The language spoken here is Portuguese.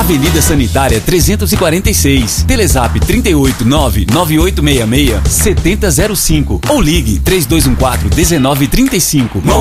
Avenida Sanitária 346. Telezap 389-9866-7005 ou ligue 3214-1935.